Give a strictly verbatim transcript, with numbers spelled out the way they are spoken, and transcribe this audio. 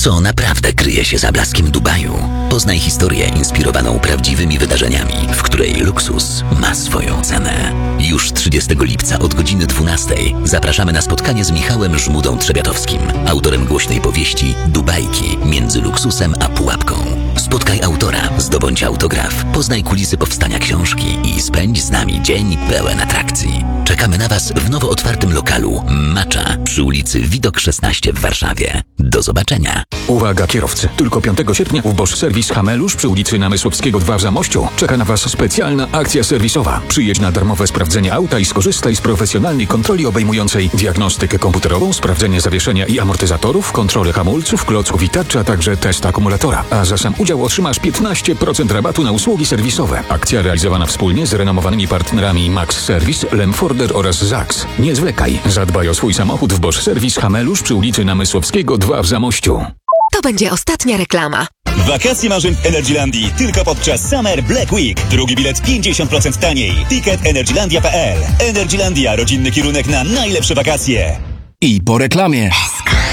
Co naprawdę kryje się za blaskiem Dubaju? Poznaj historię inspirowaną prawdziwymi wydarzeniami, w której luksus ma swoją cenę. Już trzydziestego lipca od godziny dwunastej zapraszamy na spotkanie z Michałem Żmudą-Trzebiatowskim, autorem głośnej powieści Dubajki między luksusem a pułapką. Spotkaj autora, zdobądź autograf, poznaj kulisy powstania książki i spędź z nami dzień pełen atrakcji. Czekamy na Was w nowo otwartym lokalu Macza przy ulicy Widok szesnaście w Warszawie. Do zobaczenia. Uwaga kierowcy, tylko piątego sierpnia w Bosch Service Hamelusz przy ulicy Namysłowskiego dwa w Zamościu czeka na Was specjalna akcja serwisowa. Przyjedź na darmowe sprawdzenie auta i skorzystaj z profesjonalnej kontroli obejmującej diagnostykę komputerową, sprawdzenie zawieszenia i amortyzatorów, kontrolę hamulców, klocków i tarczy, a także test akumulatora. A za sam udział otrzymasz piętnaście procent rabatu na usługi serwisowe. Akcja realizowana wspólnie z renomowanymi partnerami Max Service, Lemforder oraz Zax. Nie zwlekaj, zadbaj o swój samochód w Bosch Service Hamelusz przy ulicy Namysłowskiego dwa w Zamościu. To będzie ostatnia reklama. Wakacje marzeń w Energylandii tylko podczas Summer Black Week. Drugi bilet pięćdziesiąt procent taniej. Ticket energylandia kropka p l. Energylandia, rodzinny kierunek na najlepsze wakacje. I po reklamie.